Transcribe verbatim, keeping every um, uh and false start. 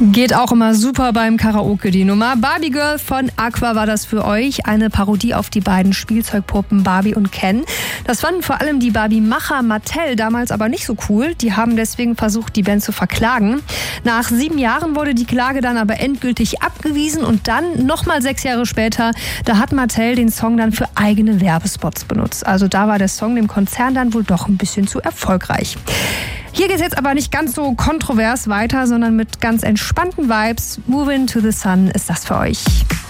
Geht auch immer super beim Karaoke, die Nummer. Barbie Girl von Aqua war das für euch. Eine Parodie auf die beiden Spielzeugpuppen Barbie und Ken. Das fanden vor allem die Barbie-Macher Mattel damals aber nicht so cool. Die haben deswegen versucht, die Band zu verklagen. Nach sieben Jahren wurde die Klage dann aber endgültig abgewiesen. Und dann, nochmal sechs Jahre später, da hat Mattel den Song dann für eigene Werbespots benutzt. Also da war der Song dem Konzern dann wohl doch ein bisschen zu erfolgreich. Hier geht es jetzt aber nicht ganz so kontrovers weiter, sondern mit ganz entspannten Vibes. Moving to the Sun ist das für euch.